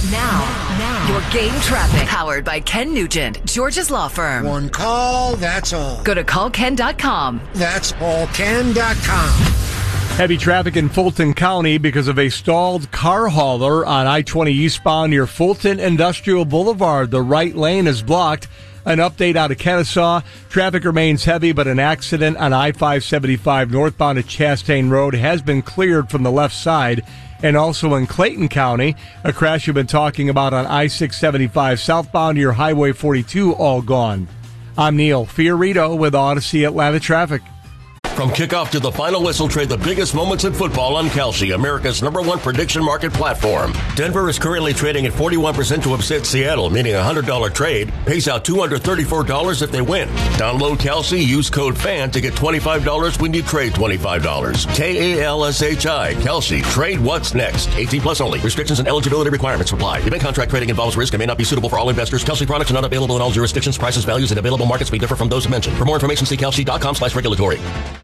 Now, your game traffic. Powered by Ken Nugent, George's Law Firm. One call, that's all. Go to callken.com. That's callken.com. Heavy traffic in Fulton County because of a stalled car hauler on I-20 eastbound near Fulton Industrial Boulevard. The right lane is blocked. An update out of Kennesaw. Traffic remains heavy, but an accident on I-575 northbound at Chastain Road has been cleared from the left side. And also in Clayton County, a crash you've been talking about on I-675 southbound near Highway 42, all gone. I'm Neil Fiorito with Odyssey Atlanta Traffic. From kickoff to the final whistle, trade the biggest moments in football on Kalshi, America's #1 prediction market platform. Denver is currently trading at 41% to upset Seattle, meaning a $100 trade pays out $234 if they win. Download Kalshi, use code FAN to get $25 when you trade $25. Kalshi, Kalshi, trade what's next. 18 plus only. Restrictions and eligibility requirements apply. Event contract trading involves risk and may not be suitable for all investors. Kalshi products are not available in all jurisdictions. Prices, values, and available markets may differ from those mentioned. For more information, see kalshi.com/regulatory.